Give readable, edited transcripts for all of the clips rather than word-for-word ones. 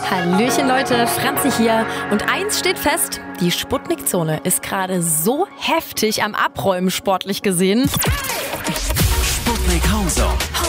Hallöchen Leute, Franzi hier. Und eins steht fest, die Sputnik-Zone ist gerade so heftig am Abräumen, sportlich gesehen. Sputnik Homezone.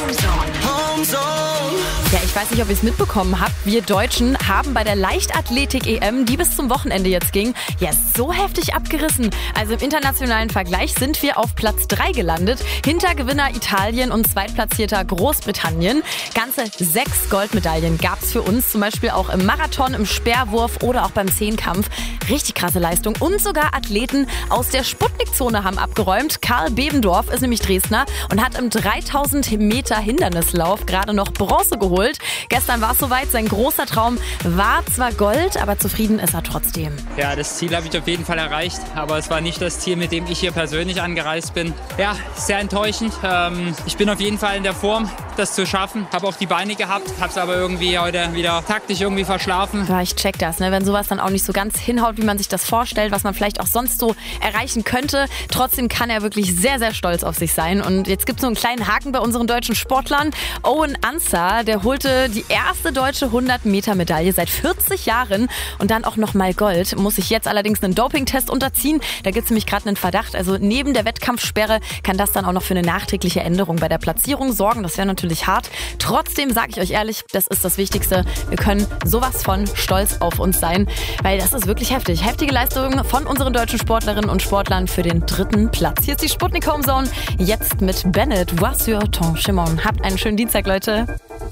Ja, ich weiß nicht, ob ihr es mitbekommen habt. Wir Deutschen haben bei der Leichtathletik-EM, die bis zum Wochenende jetzt ging, ja so heftig abgerissen. Also im internationalen Vergleich sind wir auf Platz 3 gelandet. Hinter Gewinner Italien und Zweitplatzierter Großbritannien. Ganze 6 Goldmedaillen gab es für uns. Zum Beispiel auch im Marathon, im Speerwurf oder auch beim Zehnkampf. Richtig krasse Leistung. Und sogar Athleten aus der Sputnik-Zone haben abgeräumt. Karl Bebendorf ist nämlich Dresdner und hat im 3000 Meter Hindernislauf gerade noch Bronze geholt. Gestern war es soweit, sein großer Traum war zwar Gold, aber zufrieden ist er trotzdem. Ja, das Ziel habe ich auf jeden Fall erreicht, aber es war nicht das Ziel, mit dem ich hier persönlich angereist bin. Ja, sehr enttäuschend. Ich bin auf jeden Fall in der Form, das zu schaffen. Habe auch die Beine gehabt, habe es aber irgendwie heute wieder taktisch irgendwie verschlafen. Ja, ich check das, wenn sowas dann auch nicht so ganz hinhaut, wie man sich das vorstellt, was man vielleicht auch sonst so erreichen könnte. Trotzdem kann er wirklich sehr, sehr stolz auf sich sein. Und jetzt gibt es so einen kleinen Haken bei unseren deutschen Sportlern. Owen Ansah, der holte die erste deutsche 100-Meter-Medaille seit 40 Jahren und dann auch nochmal Gold. Muss sich jetzt allerdings einen Dopingtest unterziehen. Da gibt es nämlich gerade einen Verdacht. Also neben der Wettkampfsperre kann das dann auch noch für eine nachträgliche Änderung bei der Platzierung sorgen. Das wäre natürlich hart. Trotzdem sage ich euch ehrlich, das ist das Wichtigste. Wir können sowas von stolz auf uns sein, weil das ist wirklich heftig. Heftige Leistungen von unseren deutschen Sportlerinnen und Sportlern für den 3. Platz. Hier ist die Sputnik Homezone. Jetzt mit Bennett, Vois sur ton chemin. Habt einen schönen Dienstag, Leute.